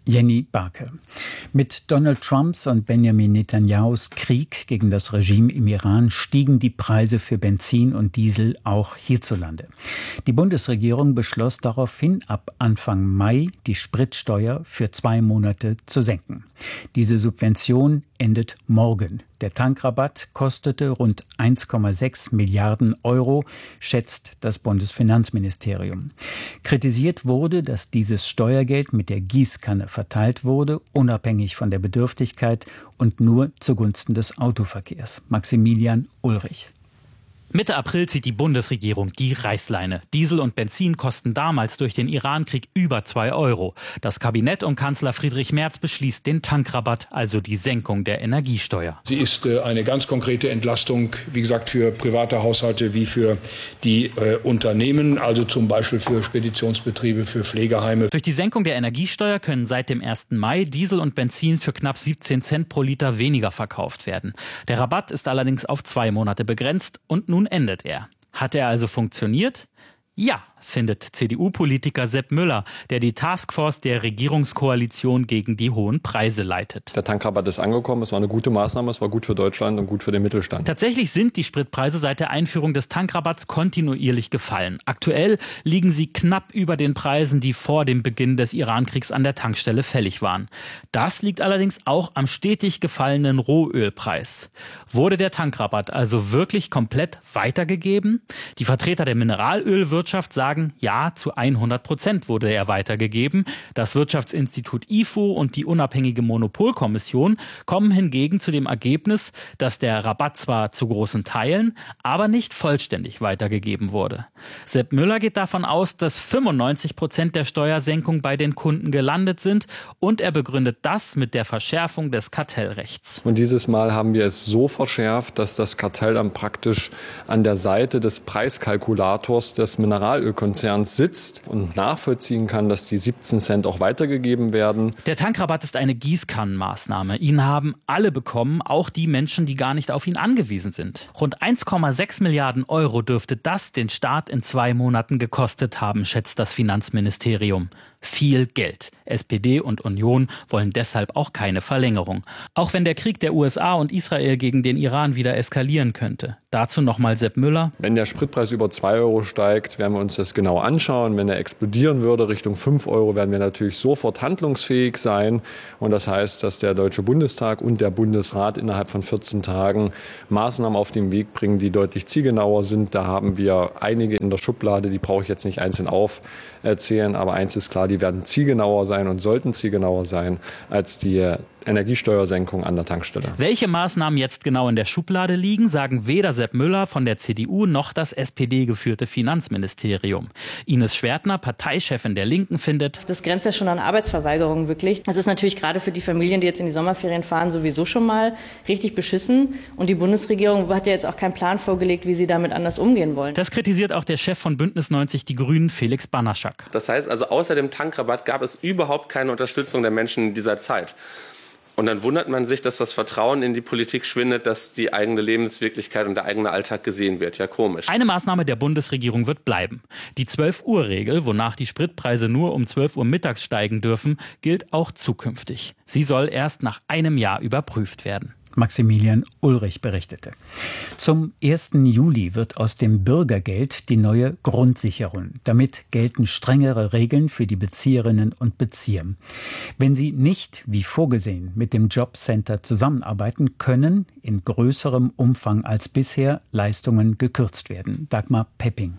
A: Jenny Barke. Mit Donald Trumps und Benjamin Netanyahus Krieg gegen das Regime im Iran stiegen die Preise für Benzin und Diesel auch hierzulande. Die Bundesregierung beschloss daraufhin ab Anfang Mai die Spritsteuer für zwei Monate zu senken. Diese Subvention endet morgen. Der Tankrabatt kostete rund eins Komma sechs Milliarden Euro, schätzt das Bundesfinanzministerium. Kritisiert wurde, dass dieses Steuergeld mit der Gießkanne verteilt wurde, unabhängig von der Bedürftigkeit und nur zugunsten des Autoverkehrs. Maximilian Ulrich.
U: Mitte April zieht die Bundesregierung die Reißleine. Diesel und Benzin kosten damals durch den Irankrieg über zwei Euro. Das Kabinett um Kanzler Friedrich Merz beschließt den Tankrabatt, also die Senkung der Energiesteuer.
V: Sie ist äh, eine ganz konkrete Entlastung, wie gesagt, für private Haushalte wie für die äh, Unternehmen, also zum Beispiel für Speditionsbetriebe, für Pflegeheime.
U: Durch die Senkung der Energiesteuer können seit dem ersten Mai Diesel und Benzin für knapp siebzehn Cent pro Liter weniger verkauft werden. Der Rabatt ist allerdings auf zwei Monate begrenzt und nun endet er. Hat er also funktioniert? Ja, findet C D U-Politiker Sepp Müller, der die Taskforce der Regierungskoalition gegen die hohen Preise leitet.
W: Der Tankrabatt ist angekommen, es war eine gute Maßnahme, es war gut für Deutschland und gut für den Mittelstand.
U: Tatsächlich sind die Spritpreise seit der Einführung des Tankrabatts kontinuierlich gefallen. Aktuell liegen sie knapp über den Preisen, die vor dem Beginn des Irankriegs an der Tankstelle fällig waren. Das liegt allerdings auch am stetig gefallenen Rohölpreis. Wurde der Tankrabatt also wirklich komplett weitergegeben? Die Vertreter der Mineralölwirtschaft sagen, ja, zu hundert Prozent wurde er weitergegeben. Das Wirtschaftsinstitut I F O und die unabhängige Monopolkommission kommen hingegen zu dem Ergebnis, dass der Rabatt zwar zu großen Teilen, aber nicht vollständig weitergegeben wurde. Sepp Müller geht davon aus, dass fünfundneunzig Prozent der Steuersenkung bei den Kunden gelandet sind und er begründet das mit der Verschärfung des Kartellrechts.
W: Und dieses Mal haben wir es so verschärft, dass das Kartell dann praktisch an der Seite des Preiskalkulators des Mineralölkonzerns sitzt und nachvollziehen kann, dass die siebzehn Cent auch weitergegeben werden.
U: Der Tankrabatt ist eine Gießkannenmaßnahme. Ihn haben alle bekommen, auch die Menschen, die gar nicht auf ihn angewiesen sind. Rund eins Komma sechs Milliarden Euro dürfte das den Staat in zwei Monaten gekostet haben, schätzt das Finanzministerium. Viel Geld. S P D und Union wollen deshalb auch keine Verlängerung. Auch wenn der Krieg der U S A und Israel gegen den Iran wieder eskalieren könnte. Dazu nochmal Sepp Müller.
W: Wenn der Spritpreis über zwei Euro steigt, werden wir uns das genau anschauen. Wenn er explodieren würde Richtung fünf Euro, werden wir natürlich sofort handlungsfähig sein. Und das heißt, dass der Deutsche Bundestag und der Bundesrat innerhalb von vierzehn Tagen Maßnahmen auf den Weg bringen, die deutlich zielgenauer sind. Da haben wir einige in der Schublade, die brauche ich jetzt nicht einzeln aufzählen. Aber eins ist klar, die werden zielgenauer sein und sollten zielgenauer sein als die Energiesteuersenkung an der Tankstelle.
U: Welche Maßnahmen jetzt genau in der Schublade liegen, sagen weder Sepp Müller von der C D U noch das S P D-geführte Finanzministerium. Ines Schwertner, Parteichefin der Linken, findet:
X: Das grenzt ja schon an Arbeitsverweigerung wirklich. Das ist natürlich gerade für die Familien, die jetzt in die Sommerferien fahren, sowieso schon mal richtig beschissen. Und die Bundesregierung hat ja jetzt auch keinen Plan vorgelegt, wie sie damit anders umgehen wollen.
U: Das kritisiert auch der Chef von Bündnis neunzig Die Grünen, Felix Banaschak.
Y: Das heißt also, außer dem Tankrabatt gab es überhaupt keine Unterstützung der Menschen in dieser Zeit. Und dann wundert man sich, dass das Vertrauen in die Politik schwindet, dass die eigene Lebenswirklichkeit und der eigene Alltag gesehen wird. Ja, komisch.
U: Eine Maßnahme der Bundesregierung wird bleiben. Die zwölf Uhr Regel, wonach die Spritpreise nur um zwölf Uhr mittags steigen dürfen, gilt auch zukünftig. Sie soll erst nach einem Jahr überprüft werden.
A: Maximilian Ulrich berichtete. Zum ersten Juli wird aus dem Bürgergeld die neue Grundsicherung. Damit gelten strengere Regeln für die Bezieherinnen und Bezieher. Wenn sie nicht, wie vorgesehen, mit dem Jobcenter zusammenarbeiten, können in größerem Umfang als bisher Leistungen gekürzt werden. Dagmar Pepping.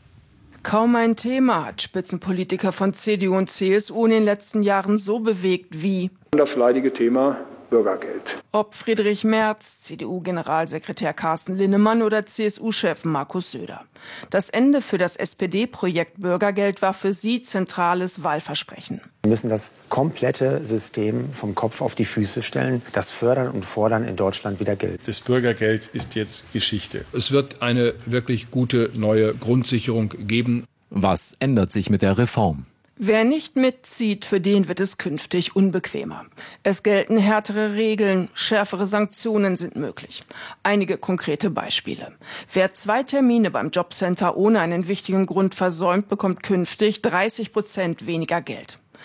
F: Kaum ein Thema hat Spitzenpolitiker von C D U und C S U in den letzten Jahren so bewegt wie
V: das leidige Thema Bürgergeld.
F: Ob Friedrich Merz, C D U-Generalsekretär Carsten Linnemann oder C S U-Chef Markus Söder. Das Ende für das S P D-Projekt Bürgergeld war für sie zentrales Wahlversprechen.
Z: Wir müssen das komplette System vom Kopf auf die Füße stellen. Das Fördern und Fordern in Deutschland wieder gilt.
V: Das Bürgergeld ist jetzt Geschichte. Es wird eine wirklich gute neue Grundsicherung geben.
Q: Was ändert sich mit der Reform?
F: Wer nicht mitzieht, für den wird es künftig unbequemer. Es gelten härtere Regeln, schärfere Sanktionen sind möglich. Einige konkrete Beispiele. Wer zwei Termine beim Jobcenter ohne einen wichtigen Grund versäumt, bekommt künftig dreißig Prozent weniger Geld.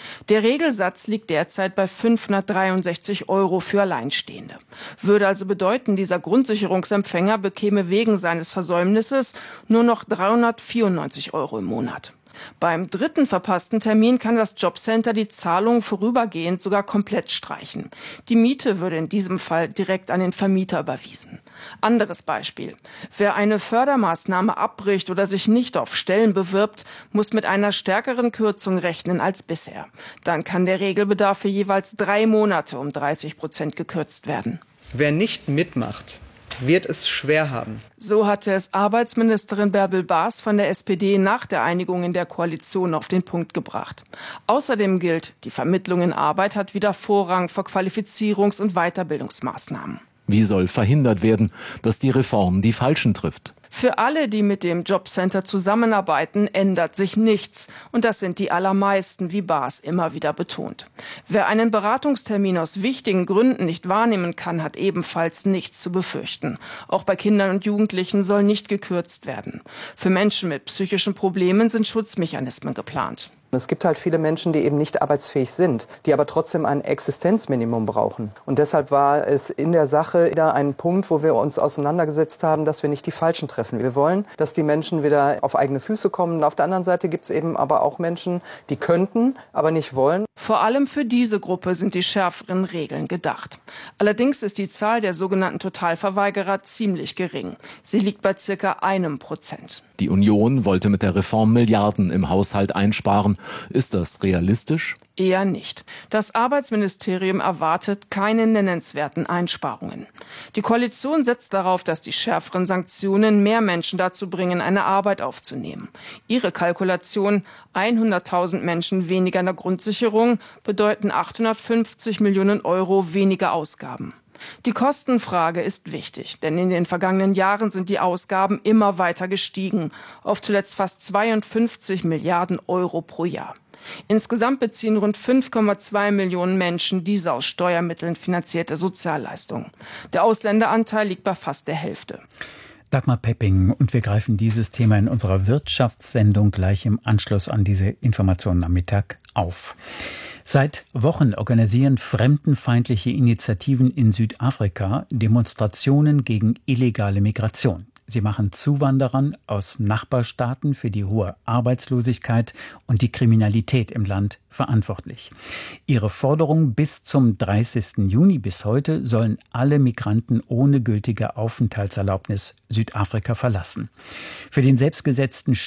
F: Der Regelsatz liegt derzeit bei fünfhundertdreiundsechzig Euro für Alleinstehende. Würde also bedeuten, dieser Grundsicherungsempfänger bekäme wegen seines Versäumnisses nur noch dreihundertvierundneunzig Euro im Monat. Beim dritten verpassten Termin kann das Jobcenter die Zahlung vorübergehend sogar komplett streichen. Die Miete würde in diesem Fall direkt an den Vermieter überwiesen. Anderes Beispiel. Wer eine Fördermaßnahme abbricht oder sich nicht auf Stellen bewirbt, muss mit einer stärkeren Kürzung rechnen als bisher. Dann kann der Regelbedarf für jeweils drei Monate um dreißig Prozent gekürzt werden.
D: Wer nicht mitmacht, wird es schwer haben.
F: So hatte es Arbeitsministerin Bärbel Baas von der S P D nach der Einigung in der Koalition auf den Punkt gebracht. Außerdem gilt, die Vermittlung in Arbeit hat wieder Vorrang vor Qualifizierungs- und Weiterbildungsmaßnahmen.
Q: Wie soll verhindert werden, dass die Reform die Falschen trifft?
F: Für alle, die mit dem Jobcenter zusammenarbeiten, ändert sich nichts. Und das sind die allermeisten, wie Baas immer wieder betont. Wer einen Beratungstermin aus wichtigen Gründen nicht wahrnehmen kann, hat ebenfalls nichts zu befürchten. Auch bei Kindern und Jugendlichen soll nicht gekürzt werden. Für Menschen mit psychischen Problemen sind Schutzmechanismen geplant.
D: Es gibt halt viele Menschen, die eben nicht arbeitsfähig sind, die aber trotzdem ein Existenzminimum brauchen. Und deshalb war es in der Sache wieder ein Punkt, wo wir uns auseinandergesetzt haben, dass wir nicht die Falschen treffen. Wir wollen, dass die Menschen wieder auf eigene Füße kommen. Auf der anderen Seite gibt es eben aber auch Menschen, die könnten, aber nicht wollen.
F: Vor allem für diese Gruppe sind die schärferen Regeln gedacht. Allerdings ist die Zahl der sogenannten Totalverweigerer ziemlich gering. Sie liegt bei circa einem Prozent.
Q: Die Union wollte mit der Reform Milliarden im Haushalt einsparen. Ist das realistisch?
F: Eher nicht. Das Arbeitsministerium erwartet keine nennenswerten Einsparungen. Die Koalition setzt darauf, dass die schärferen Sanktionen mehr Menschen dazu bringen, eine Arbeit aufzunehmen. Ihre Kalkulation, hunderttausend Menschen weniger in der Grundsicherung, bedeuten achthundertfünfzig Millionen Euro weniger Ausgaben. Die Kostenfrage ist wichtig, denn in den vergangenen Jahren sind die Ausgaben immer weiter gestiegen, auf zuletzt fast zweiundfünfzig Milliarden Euro pro Jahr. Insgesamt beziehen rund fünf Komma zwei Millionen Menschen diese aus Steuermitteln finanzierte Sozialleistung. Der Ausländeranteil liegt bei fast der Hälfte.
A: Dagmar Pepping, und wir greifen dieses Thema in unserer Wirtschaftssendung gleich im Anschluss an diese Informationen am Mittag auf. Seit Wochen organisieren fremdenfeindliche Initiativen in Südafrika Demonstrationen gegen illegale Migration. Sie machen Zuwanderern aus Nachbarstaaten für die hohe Arbeitslosigkeit und die Kriminalität im Land verantwortlich. Ihre Forderung: bis zum dreißigsten Juni, bis heute, sollen alle Migranten ohne gültige Aufenthaltserlaubnis Südafrika verlassen. Für den selbstgesetzten